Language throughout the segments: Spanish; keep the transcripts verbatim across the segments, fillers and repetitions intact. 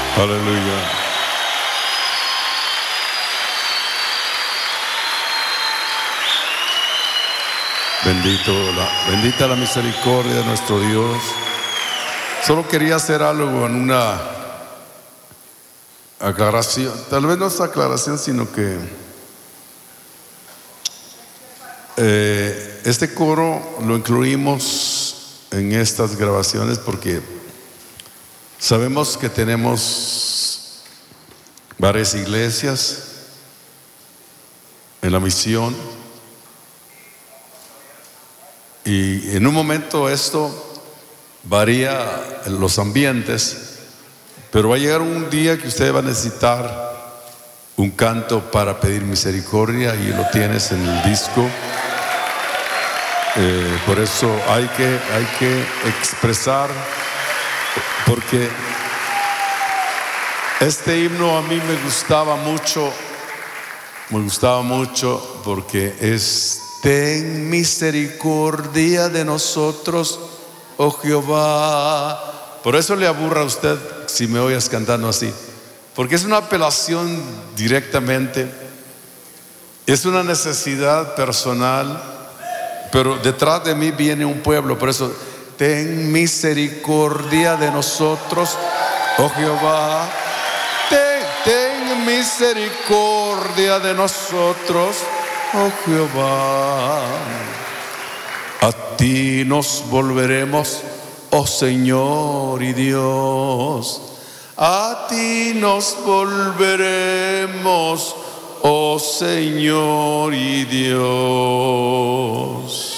Aleluya. Bendito la, bendita la misericordia de nuestro Dios. Solo quería hacer algo en una aclaración. Tal vez no es aclaración, sino que eh, este coro lo incluimos en estas grabaciones porque sabemos que tenemos varias iglesias en la misión. Y en un momento esto varía en los ambientes, pero va a llegar un día que usted va a necesitar un canto para pedir misericordia y lo tienes en el disco. Eh, por eso hay que, hay que expresar, porque este himno a mí me gustaba mucho, me gustaba mucho porque es: ten misericordia de nosotros, oh Jehová. Por eso le aburra a usted si me oyes cantando así, porque es una apelación directamente, es una necesidad personal, pero detrás de mí viene un pueblo. Por eso, ten misericordia de nosotros, oh Jehová. Ten, ten misericordia de nosotros, oh Jehová. A ti nos volveremos, oh Señor y Dios. A ti nos volveremos, oh Señor y Dios.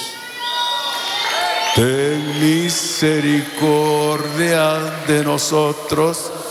Ten misericordia de nosotros,